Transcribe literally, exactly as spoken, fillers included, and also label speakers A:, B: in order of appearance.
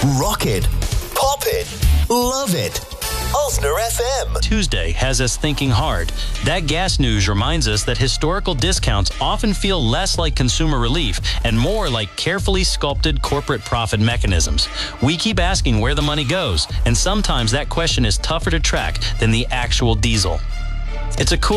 A: Rock it. Pop it. Love it. Ulster F M.
B: Tuesday has us thinking hard. That gas news reminds us that historical discounts often feel less like consumer relief and more like carefully sculpted corporate profit mechanisms. We keep asking where the money goes, and sometimes that question is tougher to track than the actual diesel. It's a cool